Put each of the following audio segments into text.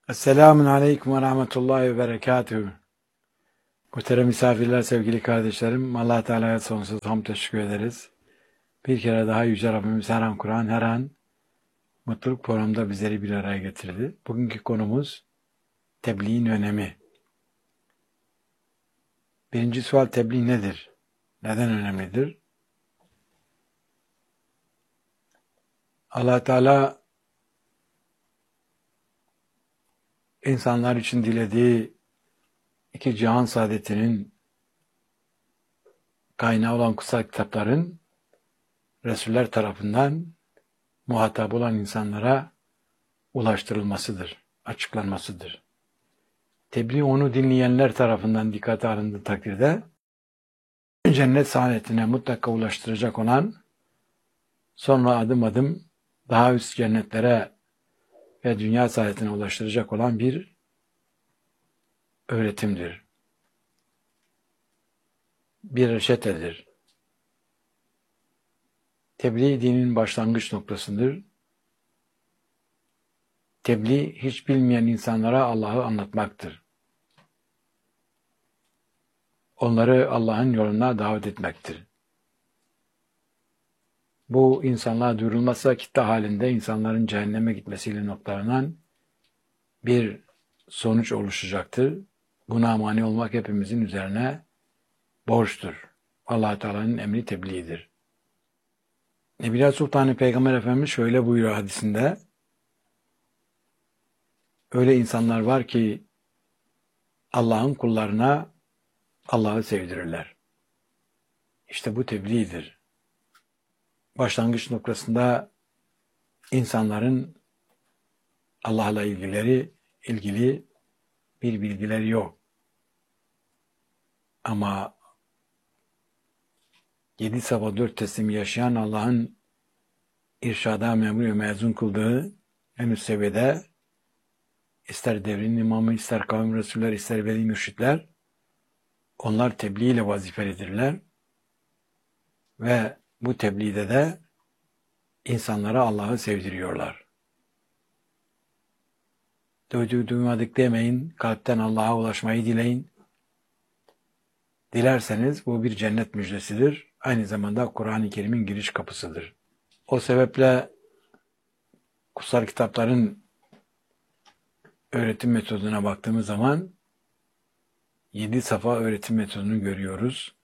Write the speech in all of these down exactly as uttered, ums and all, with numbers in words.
Esselamun Aleyküm ve Rahmetullahi ve Berekatühü. Muhterem misafirler, sevgili kardeşlerim, Allah Teala'ya sonsuz hamd teşekkür ederiz. Bir kere daha Yüce Rabbimiz her an Kur'an, her an mutluluk programında bizleri bir araya getirdi. Bugünkü konumuz tebliğin önemi. Birinci sual, tebliğ nedir? Neden önemlidir? Allah Teala insanlar için dilediği iki cihan saadetinin kaynağı olan kutsal kitapların Resuller tarafından muhatap olan insanlara ulaştırılmasıdır, açıklanmasıdır. Tebliğ onu dinleyenler tarafından dikkate alındığı takdirde cennet saadetine mutlaka ulaştıracak olan, sonra adım adım daha üst cennetlere ve dünya saadetine ulaştıracak olan bir öğretimdir. Bir reçetedir. Tebliğ dinin başlangıç noktasıdır. Tebliğ hiç bilmeyen insanlara Allah'ı anlatmaktır. Onları Allah'ın yoluna davet etmektir. Bu insanlığa duyurulmazsa kitle halinde insanların cehenneme gitmesiyle noktalanan bir sonuç oluşacaktır. Buna mani olmak hepimizin üzerine borçtur. Allah Teala'nın emri tebliğidir. Nebiler Sultanı Peygamber Efendimiz şöyle buyuruyor hadisinde: öyle insanlar var ki Allah'ın kullarına Allah'ı sevdirirler. İşte bu tebliğdir. Başlangıç noktasında insanların Allah'la ilgileri, ilgili bir bilgileri yok. Ama yedi sabah dört teslim yaşayan, Allah'ın irşada memur ve mezun kıldığı en üst seviyede, ister devrin imamı, ister kavim resuller, ister veli mürşitler, onlar tebliğ ile vazifelidirler. Ve bu tebliğde de insanlara Allah'ı sevdiriyorlar. Duyduk duymadık demeyin, kalpten Allah'a ulaşmayı dileyin. Dilerseniz bu bir cennet müjdesidir. Aynı zamanda Kur'an-ı Kerim'in giriş kapısıdır. O sebeple kutsal kitapların öğretim metoduna baktığımız zaman yedi safa öğretim metodunu görüyoruz.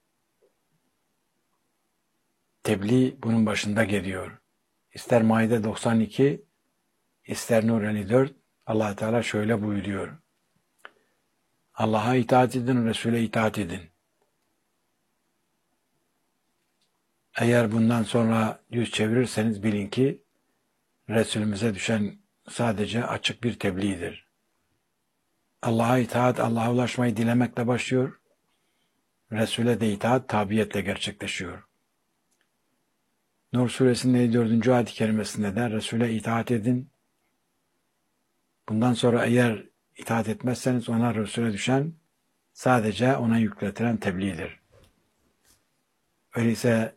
Tebliğ bunun başında geliyor. İster Maide doksan iki, ister Nur elli dört, Allah Teala şöyle buyuruyor: Allah'a itaat edin, Resul'e itaat edin. Eğer bundan sonra yüz çevirirseniz bilin ki Resulümüze düşen sadece açık bir tebliğdir. Allah'a itaat, Allah'a ulaşmayı dilemekle başlıyor. Resul'e de itaat tabiyetle gerçekleşiyor. Nur suresinin elli dördüncü ayet-i kerimesinde de Resul'e itaat edin. Bundan sonra eğer itaat etmezseniz ona, Resul'e düşen sadece ona yükletilen tebliğdir. Öyleyse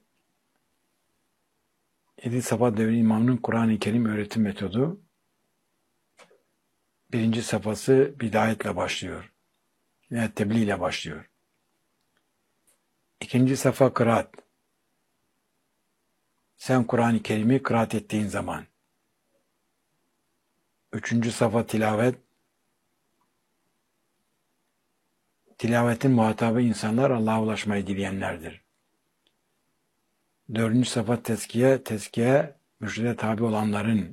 yedi Safa devri imamının Kur'an-ı Kerim öğretim metodu birinci safhası bidayetle başlıyor. Yani tebliğ ile başlıyor. İkinci safa kıraat. Sen Kur'an-ı Kerim'i kıraat ettiğin zaman. Üçüncü safa tilavet. Tilavetin muhatabı insanlar Allah'a ulaşmayı dileyenlerdir. Dördüncü safa tezkiye. Tezkiye, mürşide tabi olanların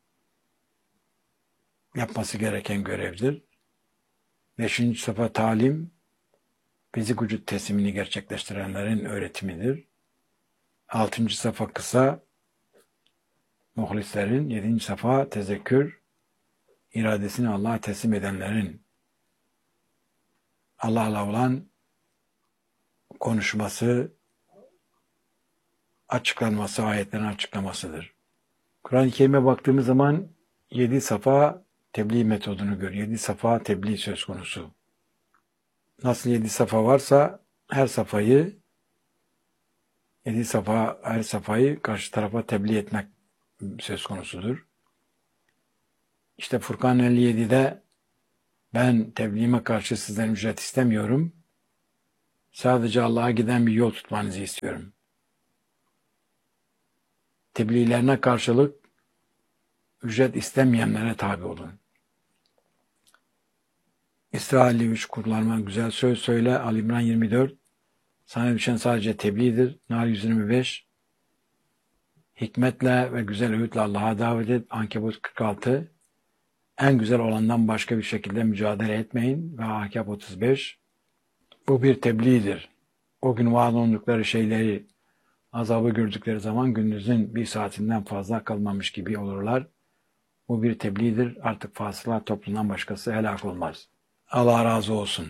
yapması gereken görevdir. Beşinci safa talim, fizik vücut teslimini gerçekleştirenlerin öğretimidir. Altıncı safa kısa, muhlislerin. Yedinci safa tezekkür, iradesini Allah'a teslim edenlerin Allah'la olan konuşması, açıklanması, ayetlerin açıklamasıdır. Kur'an-ı Kerim'e baktığımız zaman yedi safa tebliğ metodunu görüyor. Yedi safa tebliğ söz konusu. Nasıl yedi safa varsa her safayı, yedi safa, her safayı karşı tarafa tebliğ etmek söz konusudur. İşte Furkan elli yedide ben tebliğime karşı sizden ücret istemiyorum. Sadece Allah'a giden bir yol tutmanızı istiyorum. Tebliğlerine karşılık ücret istemeyenlere tabi olun. İsrailli üç kullarıma güzel söz söyle. Ali İmran yirmi dört. Sana düşen sadece tebliğdir. Nahl yüz yirmi beş. Hikmetle ve güzel öğütle Allah'a davet et. Ankebut kırk altı. En güzel olandan başka bir şekilde mücadele etmeyin. Ve Ahkâb otuz beş. Bu bir tebliğdir. O gün vaat olundukları şeyleri, azabı gördükleri zaman gündüzün bir saatinden fazla kalmamış gibi olurlar. Bu bir tebliğdir. Artık fasıla toplumdan başkası helak olmaz. Allah razı olsun.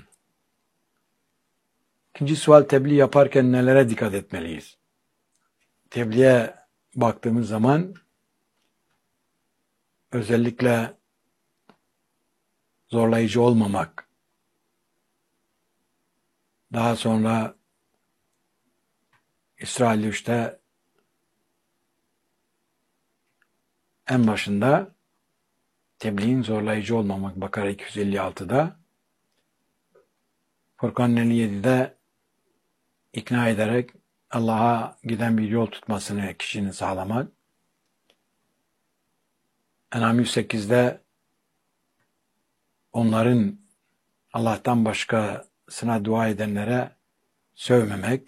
İkinci sual, tebliğ yaparken nelere dikkat etmeliyiz? Tebliğe baktığımız zaman özellikle zorlayıcı olmamak, daha sonra İsrail üçte en başında tebliğin zorlayıcı olmamak, Bakara iki yüz elli altıda, Furkan elli yedide ikna ederek Allah'a giden bir yol tutmasını kişinin sağlamak, En'am yüz sekizde onların Allah'tan başkasına dua edenlere sövmemek,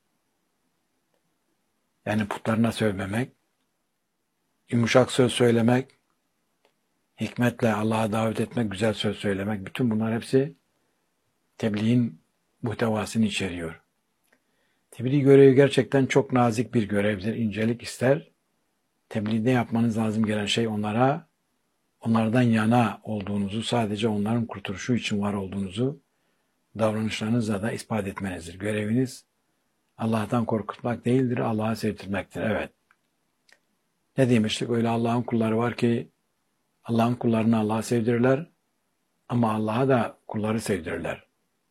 yani putlarına sövmemek, yumuşak söz söylemek, hikmetle Allah'a davet etmek, güzel söz söylemek, bütün bunlar hepsi tebliğin muhtevasını içeriyor. Tebliğ görevi gerçekten çok nazik bir görevdir, incelik ister. Tebliğde yapmanız lazım gelen şey onlara, onlardan yana olduğunuzu, sadece onların kurtuluşu için var olduğunuzu davranışlarınızla da ispat etmenizdir. Göreviniz Allah'tan korkutmak değildir, Allah'a sevdirmektir. Evet. Ne demiştik? Öyle Allah'ın kulları var ki Allah'ın kullarını Allah'a sevdirirler ama Allah'a da kulları sevdirirler.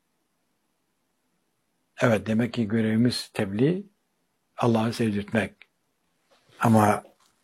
Evet, demek ki görevimiz tebliğ, Allah'ı sevdirtmek. Ama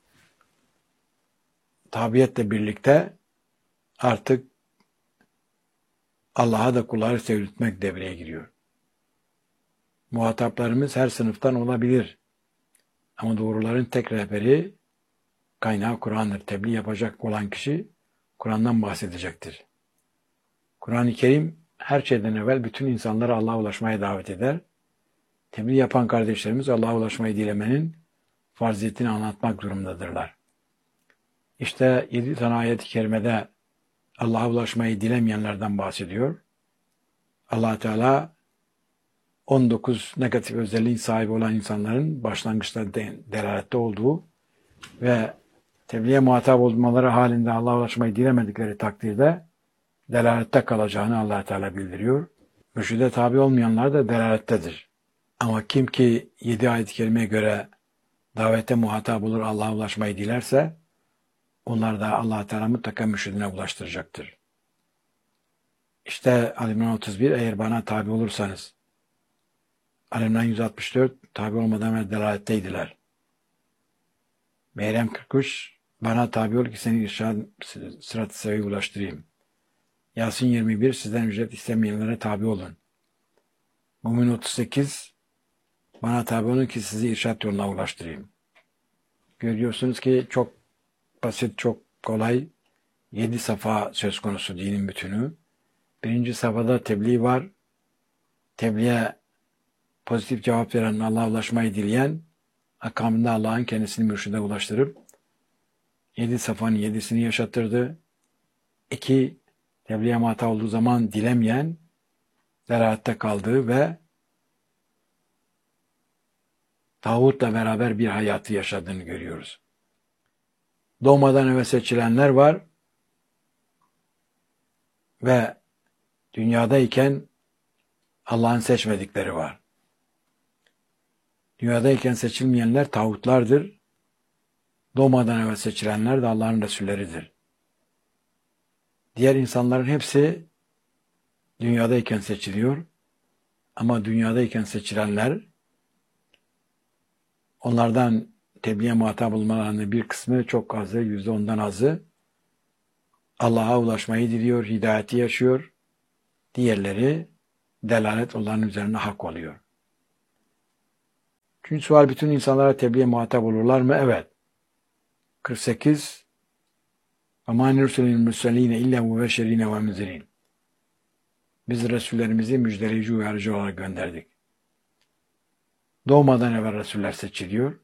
tabiatle birlikte artık Allah'a da kulları sevdirtmek devreye giriyor. Muhataplarımız her sınıftan olabilir. Ama doğruların tek rehberi, kaynağı Kur'an'dır. Tebliğ yapacak olan kişi Kur'an'dan bahsedecektir. Kur'an-ı Kerim her şeyden evvel bütün insanları Allah'a ulaşmaya davet eder. Tebliğ yapan kardeşlerimiz Allah'a ulaşmayı dilemenin farziyetini anlatmak durumundadırlar. İşte yedi tane ayet-i kerimede Allah'a ulaşmayı dilemeyenlerden bahsediyor. Allah Teala on dokuz negatif özelliğin sahibi olan insanların başlangıçta delalette olduğu ve tebliğe muhatap olmaları halinde Allah'a ulaşmayı dilemedikleri takdirde delalette kalacağını Allah Teala bildiriyor. Mürşide tabi olmayanlar da delalettedir. Ama kim ki yedi ayet-i kerimeye göre davete muhatap olur, Allah'a ulaşmayı dilerse onlar da Allah Teala mutlaka mürşidine ulaştıracaktır. İşte Ali İmran otuz bir, eğer bana tabi olursanız. Ali İmran yüz altmış dört, tabi olmadan ve delaletteydiler. Meryem kırk üç, bana tabi ol ki seni irşad sırat-ı seviye ulaştırayım. Yasin yirmi bir, sizden ücret istemeyenlere tabi olun. Mümin otuz sekiz, bana tabi olun ki sizi irşad yoluna ulaştırayım. Görüyorsunuz ki çok basit, çok kolay, yedi safa söz konusu dinin bütünü. Birinci safhada tebliğ var. Tebliğe pozitif cevap veren, Allah'a ulaşmayı dileyen, akabinde Allah'ın kendisini mürşide ulaştırıp yedi safanın yedisini yaşattırdı. İki, tebliğe muhatap olduğu zaman dilemeyen, derahette kaldığı ve tağutla beraber bir hayatı yaşadığını görüyoruz. Doğmadan evvel seçilenler var ve dünyadayken Allah'ın seçmedikleri var. Dünyadayken seçilmeyenler tağutlardır. Doğmadan evvel seçilenler de Allah'ın Resulleridir. Diğer insanların hepsi dünyadayken seçiliyor. Ama dünyadayken seçilenler, onlardan tebliğe muhatap olmalarının bir kısmı, çok azı, yüzde ondan azı, Allah'a ulaşmayı diliyor, hidayeti yaşıyor. Diğerleri delalet onların üzerine hak oluyor. Çünkü sual bütün insanlara tebliğe muhatap olurlar mı? Evet. kırk sekiz وَمَا نُرْسُلِ الْمُرْسَلِينَ اِلَّا مُبَشِّرِينَ وَمُنْذِرِينَ Biz Resullerimizi müjdeleyici uyarıcı olarak gönderdik. Doğmadan evvel Resuller seçiliyor.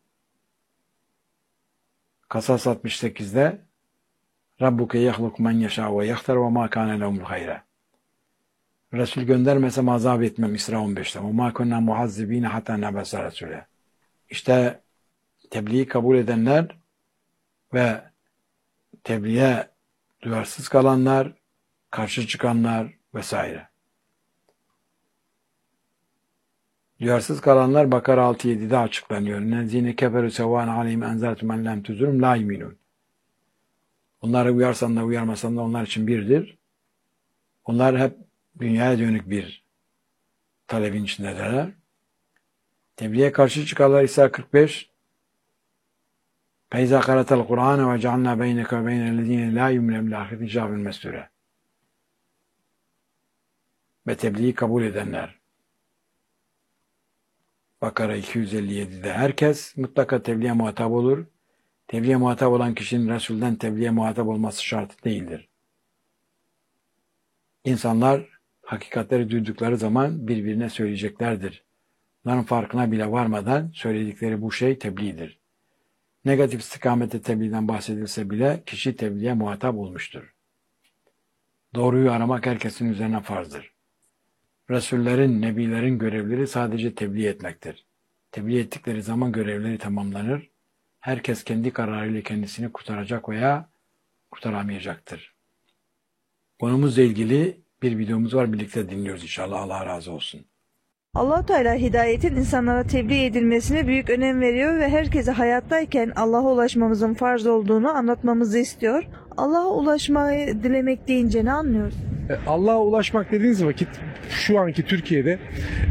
Kasas altmış sekizde Rabbuke yahluk men yeşâ ve yahtar ve mâ kâne lehumul hayre. Resul göndermesem azap etmem İsra on beşte. Ve mâ kunnâ muhazzibîne hatâ nebese Resûle. İşte tebliği kabul edenler ve tebliğe duyarsız kalanlar, karşı çıkanlar vesaire. Duyarsız kalanlar Bakara altı yedide açıklanıyor. Nezine keferu sevan aleyhim enzertu men lem tuzurum la yuminun. Onları uyarsan da uyarmasan da onlar için birdir. Onlar hep dünyaya dönük bir talebin içindedirler. Tebliğe karşı çıkanlar İsa kırk beş Feyza karatel Kur'an ve cealna beyneke ve beynellezine la yu'minun bil ahireti hicaben mesture. Ve tebliği kabul edenler. Bakara iki yüz elli yedide herkes mutlaka tebliğe muhatap olur. Tebliğe muhatap olan kişinin Resul'den tebliğe muhatap olması şart değildir. İnsanlar hakikatleri duydukları zaman birbirine söyleyeceklerdir. Bunların farkına bile varmadan söyledikleri bu şey tebliğdir. Negatif istikamette tebliğden bahsedilse bile kişi tebliğe muhatap olmuştur. Doğruyu aramak herkesin üzerine farzdır. Resullerin, nebilerin görevleri sadece tebliğ etmektir. Tebliğ ettikleri zaman görevleri tamamlanır. Herkes kendi kararıyla kendisini kurtaracak veya kurtaramayacaktır. Konumuzla ilgili bir videomuz var. Birlikte dinliyoruz inşallah. Allah razı olsun. Allah-u Teala hidayetin insanlara tebliğ edilmesine büyük önem veriyor ve herkese hayattayken Allah'a ulaşmamızın farz olduğunu anlatmamızı istiyor. Allah'a ulaşmayı dilemek deyince ne anlıyoruz? Allah'a ulaşmak dediğiniz vakit şu anki Türkiye'de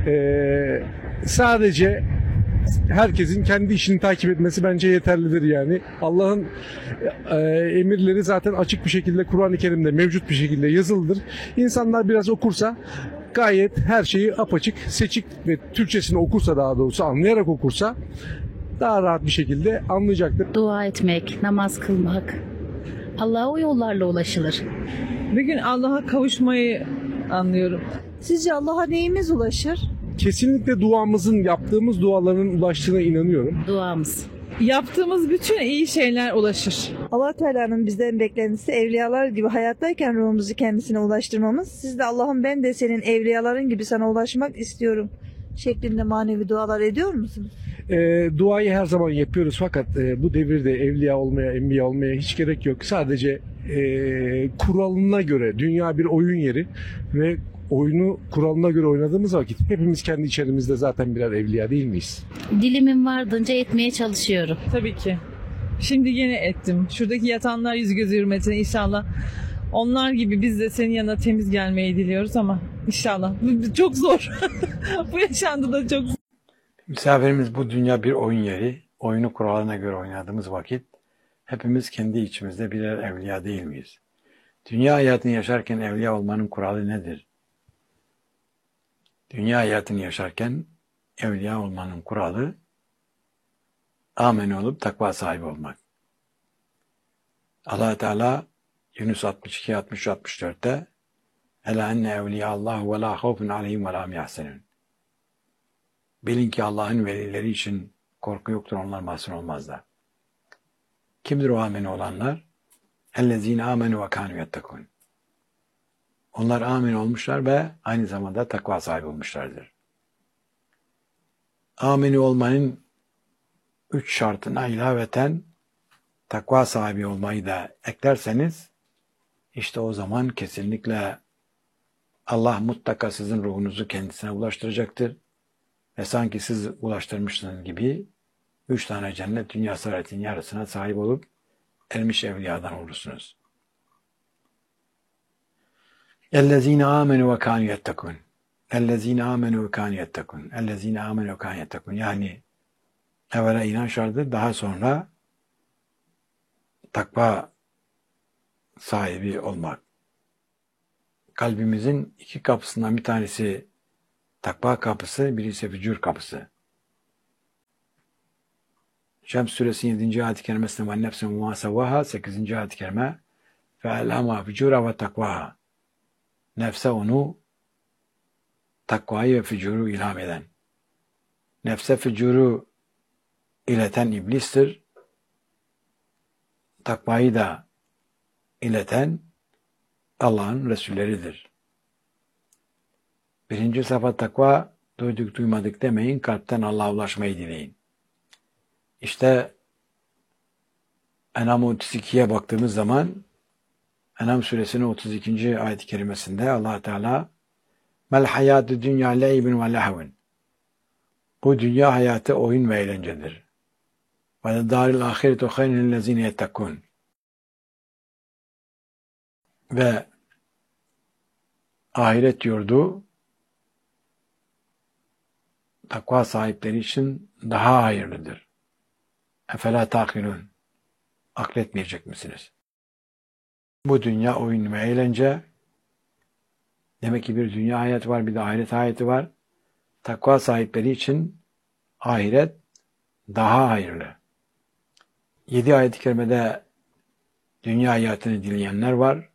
e, sadece herkesin kendi işini takip etmesi bence yeterlidir yani. Allah'ın e, emirleri zaten açık bir şekilde Kur'an-ı Kerim'de mevcut bir şekilde yazılıdır. İnsanlar biraz okursa gayet her şeyi apaçık, seçik ve Türkçesini okursa daha doğrusu anlayarak okursa daha rahat bir şekilde anlayacaktır. Dua etmek, namaz kılmak, Allah'a o yollarla ulaşılır. Bir gün Allah'a kavuşmayı anlıyorum. Sizce Allah'a neyimiz ulaşır? Kesinlikle duamızın, yaptığımız duaların ulaştığına inanıyorum. Duamız. Yaptığımız bütün iyi şeyler ulaşır. Allah Teala'nın bizden beklentisi evliyalar gibi hayattayken ruhumuzu kendisine ulaştırmamız. Siz de Allah'ım ben de senin evliyaların gibi sana ulaşmak istiyorum şeklinde manevi dualar ediyor musunuz? E, duayı her zaman yapıyoruz fakat e, bu devirde evliya olmaya, enbiya olmaya hiç gerek yok. Sadece e, kuralına göre, dünya bir oyun yeri ve oyunu kuralına göre oynadığımız vakit hepimiz kendi içerimizde zaten birer evliya değil miyiz? Dilimin vardığınca etmeye çalışıyorum. Tabii ki. Şimdi yine ettim. Şuradaki yatanlar yüz göz hürmetine inşallah. Onlar gibi biz de senin yanına temiz gelmeyi diliyoruz ama inşallah. Çok zor. Bu yaşandı da çok zor. Misafirimiz bu dünya bir oyun yeri. Oyunu kuralına göre oynadığımız vakit hepimiz kendi içimizde birer evliya değil miyiz? Dünya hayatını yaşarken evliya olmanın kuralı nedir? Dünya hayatını yaşarken evliya olmanın kuralı amen olup takva sahibi olmak. Allah Teala Yunus altmış iki altmış altmış dörtte Ela enne evliya Allah ve la havfun aleyhim ve la hum yahzenun. Bilin ki Allah'ın velileri için korku yoktur, onlar mahzun olmazlar. Kimdir o amin olanlar? Ellezine amenu ve kanu yettekun. Onlar amin olmuşlar ve aynı zamanda takva sahibi olmuşlardır. Amin olmanın üç şartına ilaveten takva sahibi olmayı da eklerseniz işte o zaman kesinlikle Allah mutlaka sizin ruhunuzu kendisine ulaştıracaktır. Ve sanki siz ulaştırmışsınız gibi üç tane cennet dünya saadetin yarısına sahip olup ermiş evliyadan olursunuz. اَلَّذ۪ينَ آمَنُوا وَكَانُوا يَتَّقُونَ اَلَّذ۪ينَ آمَنُوا وَكَانُوا يَتَّقُونَ اَلَّذ۪ينَ آمَنُوا وَكَانُوا يَتَّقُونَ Yani evvela inanç vardır, daha sonra takva sahibi olmak. Kalbimizin iki kapısından bir tanesi takva kapısı, birisi fücur kapısı. Şems suresi yedinci ayet-i kerimesinde ve nefsin muhasavaha sekizinci ayet-i kerime fe'elhama fücura ve takvaha. Nefse onu takvayı ve fücuru ilham eden. Nefse fücuru ileten iblistir. Takvayı da ileten Allah'ın Resulleridir. Birinci sıfat takva, duyduk duymadık demeyin, kalpten Allah'a ulaşmayı dileyin. İşte En'am otuz ikiye baktığımız zaman En'am suresinin otuz ikinci ayet-i kerimesinde Allah Teala Mel hayatü dünya leybin ve lehvin. Bu dünya hayatı oyun ve eğlencedir. Ve daril ahiretu hayrun lezine yettekûn. Ve ahiret yurdu takva sahipleri için daha hayırlıdır. Efela takilun. Akletmeyecek misiniz? Bu dünya oyun ve eğlence. Demek ki bir dünya hayatı var, bir de ahiret hayatı var. Takva sahipleri için ahiret daha hayırlı. Yedi ayet-i kerimede dünya hayatını dileyenler var.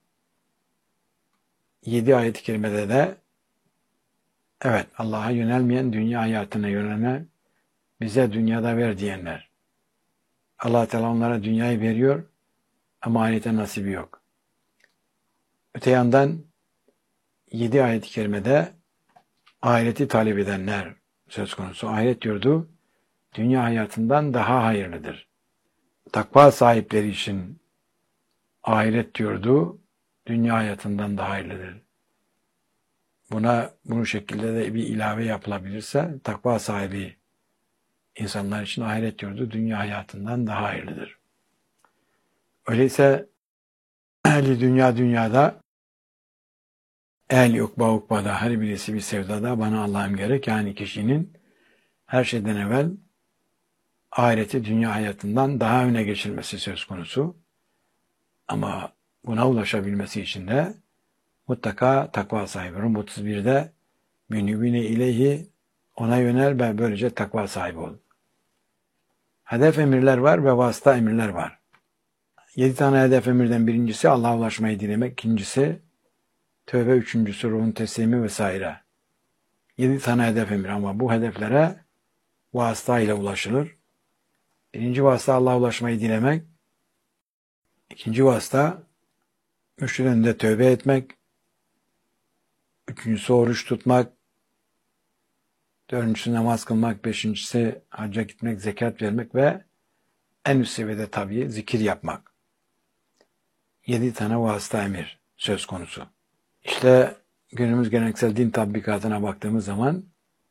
Yedi ayet-i kerimede de evet Allah'a yönelmeyen, dünya hayatına yönelen, bize dünyada ver diyenler. Allah Teala onlara dünyayı veriyor ama ahirete nasibi yok. Öte yandan yedi ayet-i kerimede ahireti talep edenler söz konusu. Ahiret yurdu dünya hayatından daha hayırlıdır. Takva sahipleri için ahiret yurdu dünya hayatından daha hayırlıdır. Buna bu şekilde de bir ilave yapılabilirse takva sahibi insanlar için ahiret yurdu dünya hayatından daha hayırlıdır. Öyleyse ehli dünya dünyada, ehli ukba ukbada, her birisi bir sevdada bana Allah'ım gerek. Yani kişinin her şeyden evvel ahireti dünya hayatından daha öne geçirmesi söz konusu. Ama buna ulaşabilmesi için de mutlaka takva sahibi. Rum otuz birde münibine ileyhi, ona yönel ve böylece takva sahibi ol. Hedef emirler var ve vasıta emirler var. Yedi tane hedef emirden birincisi Allah'a ulaşmayı dilemek, ikincisi tövbe, üçüncüsü ruhun teslimi vesaire. Yedi tane hedef emir ama bu hedeflere vasıta ile ulaşılır. Birinci vasıta Allah'a ulaşmayı dilemek. İkinci vasıta müşriklerin önünde tövbe etmek. Üçüncüsü oruç tutmak. Dördüncüsü namaz kılmak. Beşincisi hacca gitmek, zekat vermek ve en üst seviyede tabii zikir yapmak. Yedi tane vasıta emir söz konusu. İşte günümüz geleneksel din tatbikatına baktığımız zaman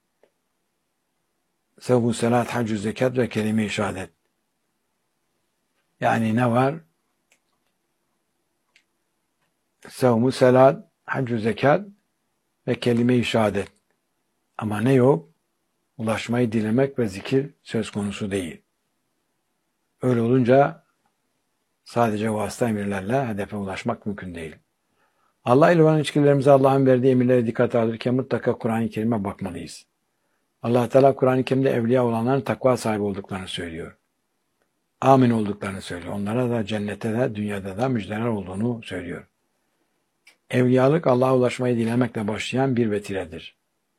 sevbu salat, haccü zekat ve kelime-i şehadet. Yani ne var? Sevmu salat, haccü zekat ve kelime-i şehadet. Ama ne yok? Ulaşmayı dilemek ve zikir söz konusu değil. Öyle olunca sadece vasıta emirlerle hedefe ulaşmak mümkün değil. Allah ile olan ilişkilerimize Allah'ın verdiği emirlere dikkat alırken mutlaka Kur'an-ı Kerim'e bakmalıyız. Allah Teala Kur'an-ı Kerim'de evliya olanların takva sahibi olduklarını söylüyor. Amin olduklarını söylüyor. Onlara da cennette de dünyada da müjdeler olduğunu söylüyor. Evliyalık Allah'a ulaşmayı dilemekle başlayan bir vetiledir.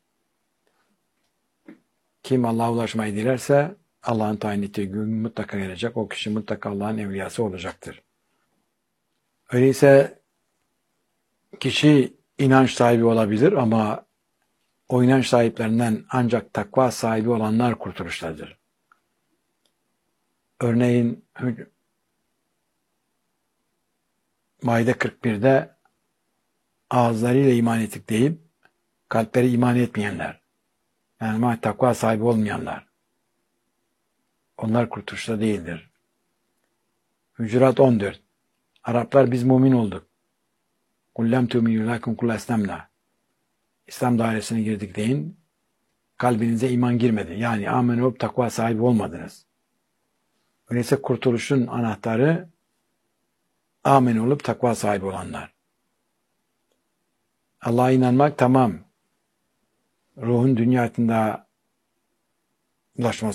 Kim Allah'a ulaşmayı dilerse Allah'ın tayin ettiği gün mutlaka gelecek. O kişi mutlaka Allah'ın evliyası olacaktır. Öyleyse kişi inanç sahibi olabilir ama o inanç sahiplerinden ancak takva sahibi olanlar kurtuluştadır. Örneğin Maide kırk birde ağızlarıyla iman ettik deyip kalpleri iman etmeyenler, yani takva sahibi olmayanlar, onlar kurtuluşta değildir. Hücurat on dört. Araplar biz mümin olduk. Kullem tu'minu lakin kul eslemna. İslam dairesine girdik deyin. Kalbinize iman girmedi. Yani amen olup takva sahibi olmadınız. Öyleyse kurtuluşun anahtarı Amin olup takva sahibi olanlar. Allah'a inanmak tamam. Ruhun dünya hayatında ulaşması